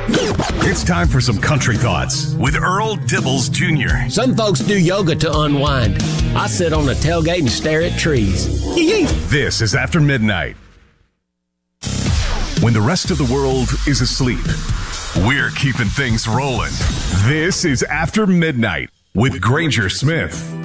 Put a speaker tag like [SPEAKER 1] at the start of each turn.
[SPEAKER 1] It's time for some country thoughts with Earl Dibbles Jr.
[SPEAKER 2] Some folks do yoga to unwind. I sit on the tailgate and stare at trees.
[SPEAKER 1] This is After Midnight. When the rest of the world is asleep, we're keeping things rolling. This is After Midnight with Granger Smith.